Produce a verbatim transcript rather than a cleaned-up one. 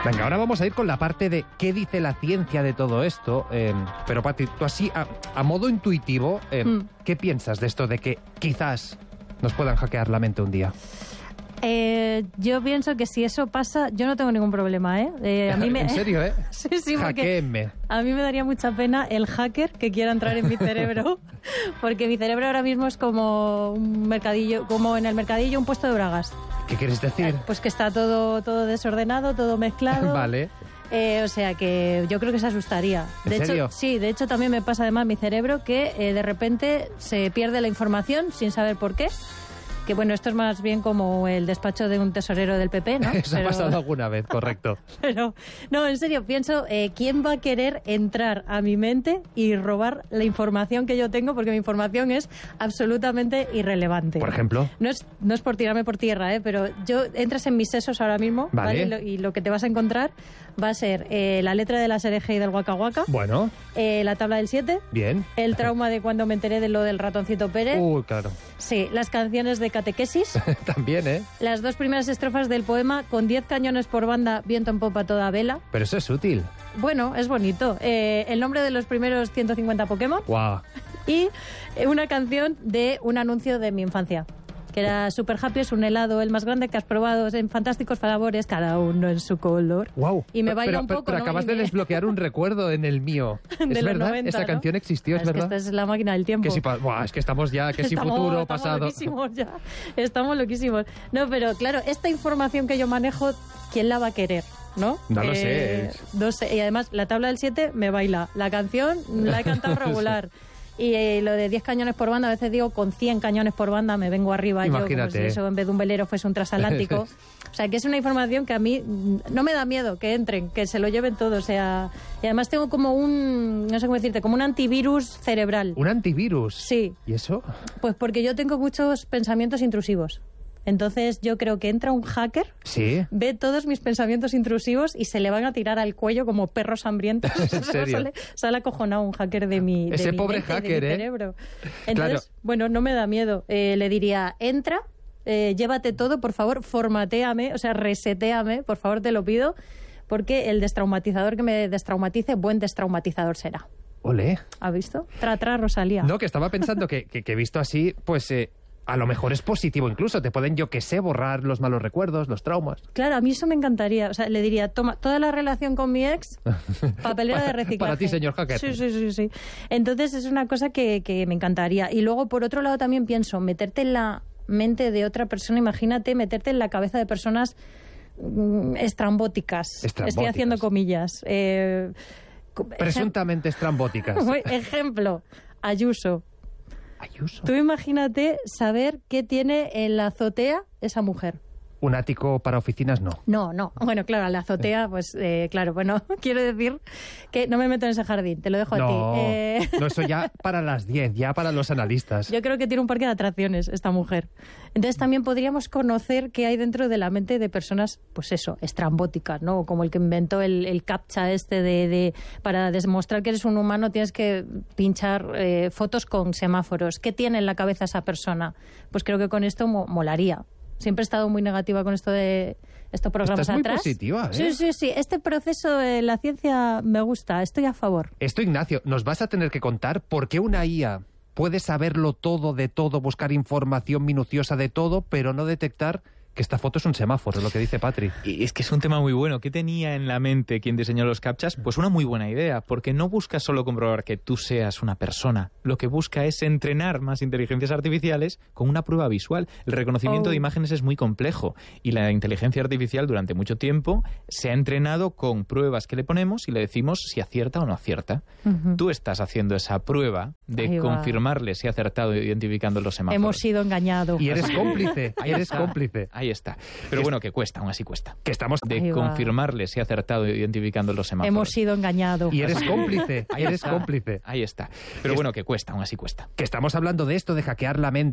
Venga, ahora vamos a ir con la parte de qué dice la ciencia de todo esto. Eh, pero, Pati, tú así, a, a modo intuitivo, eh, mm. ¿qué piensas de esto de que quizás nos puedan hackear la mente un día? Eh, yo pienso que si eso pasa, yo no tengo ningún problema, ¿eh? eh a mí me... ¿En serio, eh? sí, sí, Hackéenme. A mí me daría mucha pena el hacker que quiera entrar en mi cerebro, porque mi cerebro ahora mismo es como un mercadillo, como en el mercadillo un puesto de bragas. ¿Qué quieres decir? Pues que está todo, todo desordenado, todo mezclado. Vale. Eh, o sea que yo creo que se asustaría. ¿En de serio? hecho, sí, de hecho también me pasa además mi cerebro que eh, de repente se pierde la información sin saber por qué. Que bueno, esto es más bien como el despacho de un tesorero del P P, ¿no? Eso Pero... ha pasado alguna vez, correcto. Pero, no, en serio, pienso, eh, ¿quién va a querer entrar a mi mente y robar la información que yo tengo? Porque mi información es absolutamente irrelevante. Por ejemplo. No es, no es por tirarme por tierra, ¿eh? Pero yo entras en mis sesos ahora mismo, vale. ¿vale? Y, lo, y lo que te vas a encontrar va a ser eh, la letra de la Sereje y del Waka Waka. Bueno. Eh, la tabla del siete. Bien. El trauma de cuando me enteré de lo del ratoncito Pérez. Uy, claro. Sí, las canciones de catequesis. También, ¿eh? Las dos primeras estrofas del poema, con diez cañones por banda, viento en popa toda vela. Pero eso es útil. Bueno, es bonito. Eh, el nombre de los primeros ciento cincuenta Pokémon. Wow. Y una canción de un anuncio de mi infancia, que era Super Happy, es un helado el más grande que has probado en fantásticos sabores, cada uno en su color. Wow. Y me baila pero, un pero, poco. Pero ¿no? acabas me... de desbloquear un recuerdo en el mío. De es verdad, noventa, esa ¿no? canción existió, es, es verdad. Que esta es la máquina del tiempo. Que si, Buah, es que estamos ya, que si estamos, futuro, estamos pasado. Loquísimos ya. Estamos loquísimos. No, pero claro, esta información que yo manejo, ¿quién la va a querer? ¿No? No lo eh, sé. No sé. Y además, la tabla del siete me baila. La canción la he cantado regular. Y eh, lo de diez cañones por banda, a veces digo con cien cañones por banda me vengo arriba. Imagínate. Yo, como si eso en vez de un velero fuese un transatlántico. O sea, que es una información que a mí no me da miedo que entren, que se lo lleven todo. O sea, y además tengo como un, no sé cómo decirte, como un antivirus cerebral. ¿Un antivirus? Sí. ¿Y eso? Pues porque yo tengo muchos pensamientos intrusivos. Entonces yo creo que entra un hacker, ¿sí? Ve todos mis pensamientos intrusivos y se le van a tirar al cuello como perros hambrientos. ¿En serio? sale, sale acojonado un hacker de mi, de Ese mi pobre mente, hacker, de mi ¿eh? cerebro. Entonces, claro. Bueno, no me da miedo. Eh, le diría, entra, eh, llévate todo, por favor, formatéame, o sea, resetéame, por favor, te lo pido, porque el destraumatizador que me destraumatice, buen destraumatizador será. Olé. ¿Ha visto? Tra, tra, Rosalía. No, que estaba pensando que, que, que visto así, pues... Eh... A lo mejor es positivo incluso, te pueden, yo que sé, borrar los malos recuerdos, los traumas. Claro, a mí eso me encantaría. O sea, le diría, toma, toda la relación con mi ex, papelera de reciclaje. Para ti, señor hacker. Sí, sí, sí, sí. Entonces es una cosa que, que me encantaría. Y luego, por otro lado, también pienso, meterte en la mente de otra persona, imagínate, meterte en la cabeza de personas mm, estrambóticas. estrambóticas. Estoy haciendo comillas. Eh, Presuntamente estrambóticas. Ejemplo, Ayuso. Ayuso. Tú imagínate saber qué tiene en la azotea esa mujer. Un ático para oficinas, no. No, no. Bueno, claro, la azotea, pues eh, claro, bueno, quiero decir que no me meto en ese jardín, te lo dejo no, a ti. Eh... No, eso ya para las diez, ya para los analistas. Yo creo que tiene un parque de atracciones esta mujer. Entonces también podríamos conocer qué hay dentro de la mente de personas, pues eso, estrambóticas, ¿no? Como el que inventó el, el captcha este de, de... Para demostrar que eres un humano tienes que pinchar eh, fotos con semáforos. ¿Qué tiene en la cabeza esa persona? Pues creo que con esto mo molaría. Siempre he estado muy negativa con esto de estos programas Estás muy atrás. positiva, ¿eh? Sí, sí, sí. Este proceso de la ciencia me gusta. Estoy a favor. Esto, Ignacio, nos vas a tener que contar por qué una I A puede saberlo todo de todo, buscar información minuciosa de todo, pero no detectar que esta foto es un semáforo, es lo que dice Patri. Y es que es un tema muy bueno. ¿Qué tenía en la mente quien diseñó los captchas? Pues una muy buena idea, porque no busca solo comprobar que tú seas una persona. Lo que busca es entrenar más inteligencias artificiales con una prueba visual. El reconocimiento oh. de imágenes es muy complejo y la inteligencia artificial durante mucho tiempo se ha entrenado con pruebas que le ponemos y le decimos si acierta o no acierta. Uh-huh. Tú estás haciendo esa prueba de Ahí confirmarle si ha acertado identificando los semáforos. Hemos sido engañados. Y eres cómplice, Ahí eres está. cómplice. Ahí está. Pero bueno, que cuesta, aún así cuesta. Que estamos... De Ahí va. confirmarle si ha acertado identificando los semáforos. Hemos sido engañados. Y eres cómplice, Ahí eres está. cómplice. Ahí está. Pero bueno, que cuesta, aún así cuesta. Que estamos hablando de esto, de hackear la mente.